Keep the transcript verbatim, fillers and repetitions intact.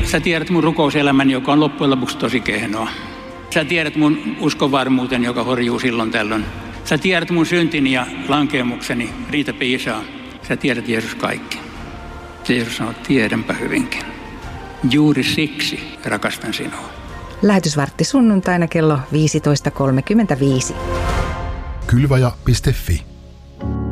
Sä tiedät mun rukouselämäni, joka on loppujen lopuksi tosi kehnoa. Sä tiedät mun uskonvarmuuteni, joka horjuu silloin tällöin. Sä tiedät mun syntini ja lankeemukseni, Riita Piisaa. Sä tiedät, Jeesus, kaikki. Jeesus sanoi, tiedänpä hyvinkin. Juuri siksi rakastan sinua. Lähetysvartti sunnuntaina kello viisitoista kolmekymmentäviisi. Kylvaja piste fi